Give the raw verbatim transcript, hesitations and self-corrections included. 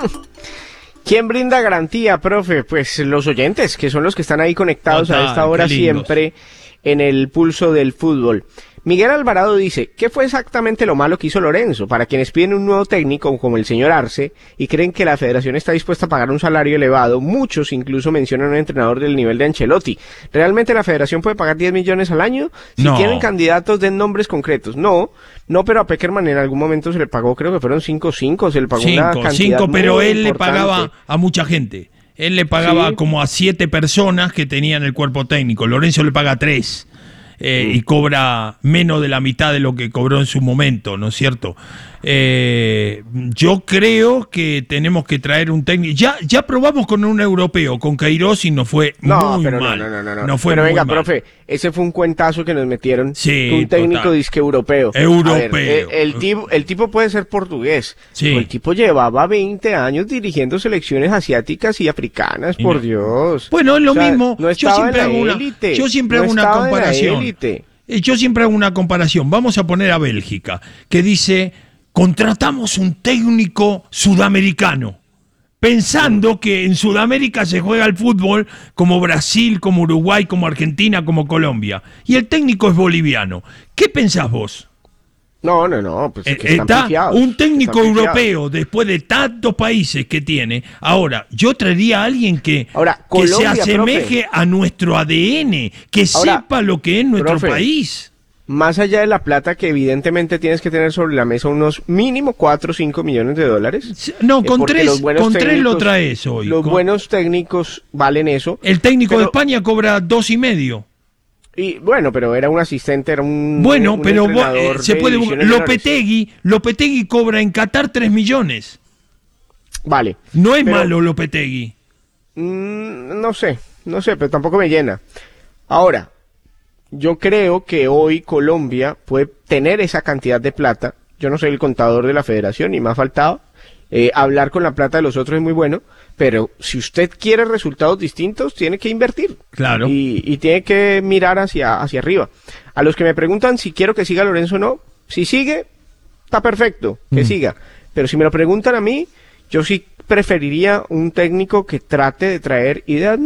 ¿Quién brinda garantía, profe? Pues los oyentes, que son los que están ahí conectados Total, a esta hora siempre en el pulso del fútbol. Miguel Alvarado dice, ¿qué fue exactamente lo malo que hizo Lorenzo? Para quienes piden un nuevo técnico como el señor Arce y creen que la federación está dispuesta a pagar un salario elevado, muchos incluso mencionan a un entrenador del nivel de Ancelotti. ¿Realmente la federación puede pagar diez millones al año? Si No. tienen candidatos, den nombres concretos. No, no, pero a Pekerman en algún momento se le pagó, creo que fueron cinco cinco, se le pagó una Cinco, cantidad cinco, pero muy él le importante. pagaba a mucha gente. Él le pagaba Sí. como a siete personas que tenían el cuerpo técnico. Lorenzo le paga a tres. Eh, y cobra menos de la mitad de lo que cobró en su momento, ¿no es cierto? Eh, yo creo que tenemos que traer un técnico. Ya, ya probamos con un europeo, con Queiroz, y nos fue No, muy pero mal. no, no, no, no. Nos fue pero muy venga, mal. profe, ese fue un cuentazo que nos metieron. Sí, un técnico total. disque europeo. Europeo. A ver, el, el tipo, el tipo puede ser portugués. Sí. Pero el tipo llevaba veinte años dirigiendo selecciones asiáticas y africanas, Y por no. Dios. Bueno, es lo O sea, mismo. No yo estaba siempre en la hago una, élite. yo siempre No hago una estaba en la comparación. élite. Eh, Yo siempre hago una comparación. Vamos a poner a Bélgica, que dice, contratamos un técnico sudamericano, pensando que en Sudamérica se juega el fútbol como Brasil, como Uruguay, como Argentina, como Colombia. Y el técnico es boliviano. ¿Qué pensás vos? No, no, no, pues es que Eh, están Está pifiados, un técnico están pifiados. europeo, después de tantos países que tiene. Ahora, yo traería a alguien que, Ahora, que Colombia, se asemeje profe. a nuestro A D N, que Ahora, sepa lo que es nuestro profe, país. Más allá de la plata que evidentemente tienes que tener sobre la mesa unos mínimo cuatro o cinco millones de dólares. No, eh, con porque tres, los buenos con tres lo técnicos- traes hoy. Los Con- buenos técnicos valen eso. El técnico de pero- España cobra dos y medio. Y bueno, pero era un asistente, era un Bueno, un pero vos, eh, entrenador se de puede. divisiones menores. Lopetegui, Lopetegui cobra en Qatar tres millones. Vale. No es Pero, malo Lopetegui. mm, no sé, no sé, pero tampoco me llena. Ahora, yo creo que hoy Colombia puede tener esa cantidad de plata. Yo no soy el contador de la federación y me ha faltado. Eh, hablar con la plata de los otros es muy bueno, pero si usted quiere resultados distintos, tiene que invertir. Claro. Y, y tiene que mirar hacia, hacia arriba. A los que me preguntan si quiero que siga Lorenzo o no, si sigue, está perfecto, que Mm. siga. Pero si me lo preguntan a mí, yo sí preferiría un técnico que trate de traer ideas